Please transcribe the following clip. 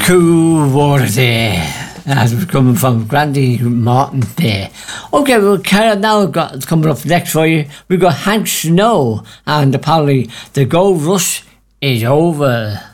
Cool water there. As we're coming from Grandy Martin there. Okay, well, Karen, now got coming up next for you. We've got Hank Snow and apparently the gold rush is over.